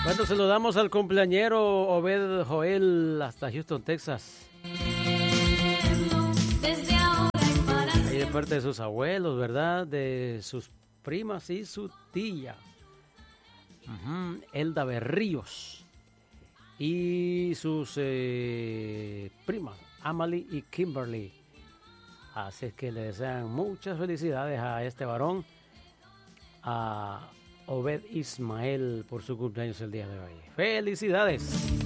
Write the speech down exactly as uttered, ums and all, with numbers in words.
Bueno, saludamos al cumpleañero Obed Joel hasta Houston, Texas. Ahí de parte de sus abuelos, ¿verdad? De sus primas y su tía. Uh-huh. Elda Berríos. Y sus eh, primas, Amalie y Kimberly. Así es que le desean muchas felicidades a este varón, a Obed Ismael, por su cumpleaños el día de hoy. ¡Felicidades!